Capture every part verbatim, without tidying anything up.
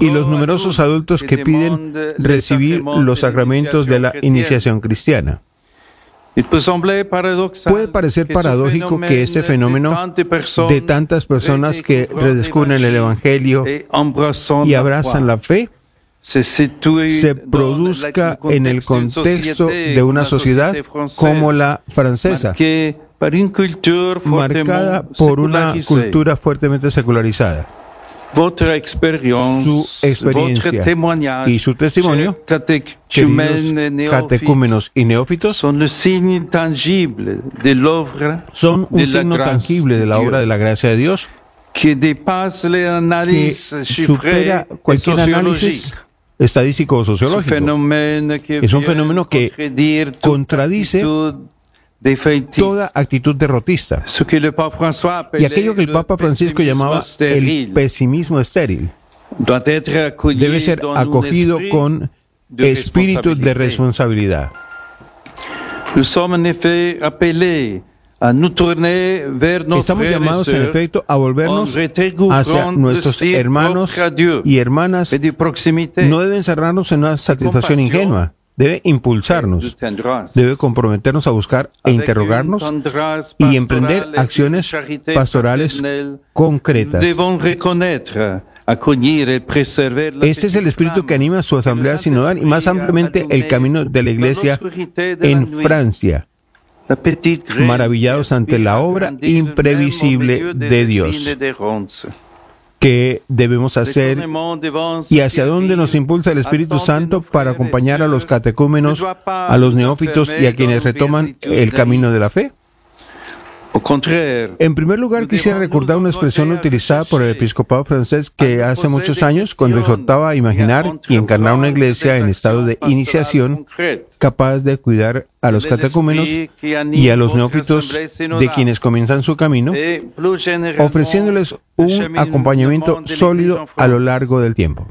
y los numerosos adultos que piden recibir los sacramentos de la iniciación cristiana. Puede parecer paradójico que este fenómeno de tantas personas que redescubren el Evangelio y abrazan la fe se produzca en el contexto de una sociedad como la francesa, marcada por una cultura fuertemente secularizada. Su experiencia y su testimonio, queridos catecúmenos y neófitos, son un signo tangible de la obra de la gracia de Dios, que supera cualquier análisis estadístico o sociológico. Es un fenómeno que contradice toda actitud derrotista y aquello que el Papa Francisco llamaba el pesimismo estéril debe ser acogido con espíritu de responsabilidad. Estamos llamados, en efecto, a volvernos hacia nuestros hermanos y hermanas. No deben cerrarnos en una satisfacción ingenua. Debe impulsarnos, debe comprometernos a buscar e interrogarnos y emprender acciones pastorales concretas. Este es el espíritu que anima su asamblea sinodal y más ampliamente el camino de la Iglesia en Francia, maravillados ante la obra imprevisible de Dios. ¿Qué debemos hacer y hacia dónde nos impulsa el Espíritu Santo para acompañar a los catecúmenos, a los neófitos y a quienes retoman el camino de la fe? En primer lugar, quisiera recordar una expresión utilizada por el episcopado francés que hace muchos años, cuando exhortaba a imaginar y encarnar una iglesia en estado de iniciación, capaz de cuidar a los catecúmenos y a los neófitos de quienes comienzan su camino, ofreciéndoles un acompañamiento sólido a lo largo del tiempo.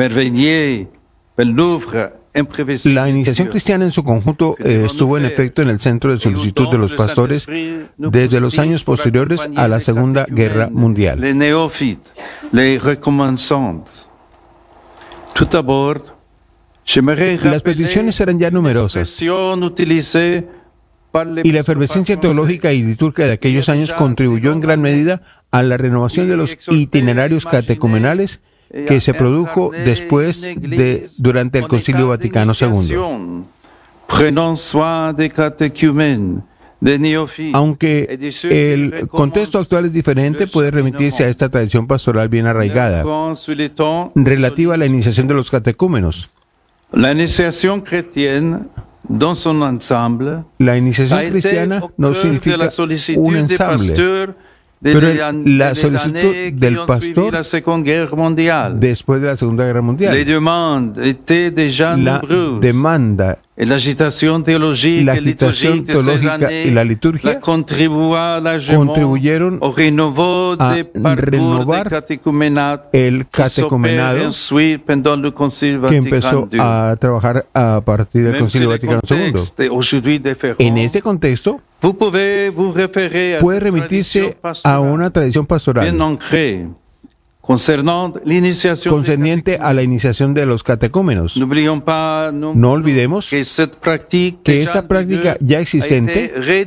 La iniciación cristiana en su conjunto eh, estuvo en efecto en el centro de solicitud de los pastores desde los años posteriores a la Segunda Guerra Mundial. Las peticiones eran ya numerosas y la efervescencia teológica y litúrgica de aquellos años contribuyó en gran medida a la renovación de los itinerarios catecumenales que se produjo después de durante el Concilio Vaticano segundo. Aunque el contexto actual es diferente, puede remitirse a esta tradición pastoral bien arraigada, relativa a la iniciación de los catecúmenos. La iniciación cristiana no significa un ensamble, pero la solicitud del pastor después de la Segunda Guerra Mundial, la demanda, la agitación teológica y la liturgia contribuyeron a renovar el catecumenado que empezó a trabajar a partir del Concilio Vaticano segundo. En este contexto, puede remitirse a una tradición pastoral concerniente a la iniciación de los catecúmenos. No olvidemos que esta práctica ya existente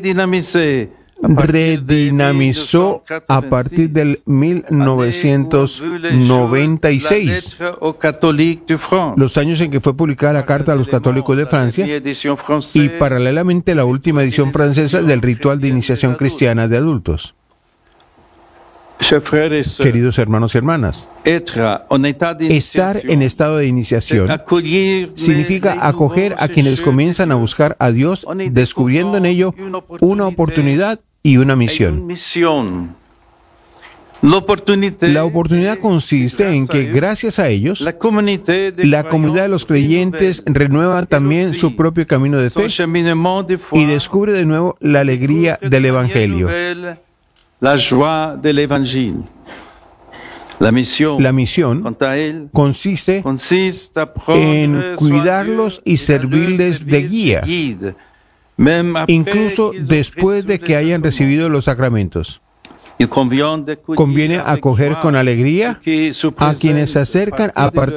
redinamizó a partir del mil novecientos noventa y seis, los años en que fue publicada la Carta a los Católicos de Francia y paralelamente la última edición francesa del ritual de iniciación cristiana de adultos. Queridos hermanos y hermanas, estar en estado de iniciación significa acoger a quienes comienzan a buscar a Dios, descubriendo en ello una oportunidad y una misión. La oportunidad consiste en que, gracias a ellos, la comunidad de los creyentes renueva también su propio camino de fe y descubre de nuevo la alegría del Evangelio. La joie de l'Évangile. La misión, la misión consiste en cuidarlos y servirles de guía, incluso después de que hayan recibido los sacramentos. Conviene acoger con alegría a quienes se acercan a partir